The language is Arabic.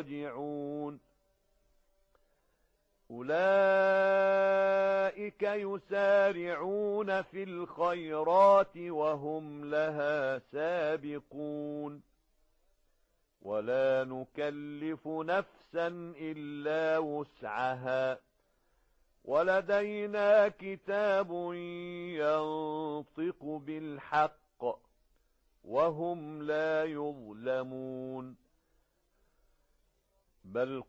راجعون أولئك يسارعون في الخيرات وهم لها سابقون ولا نكلف نفسا إلا وسعها ولدينا كتاب ينطق بالحق وهم لا يظلمون بل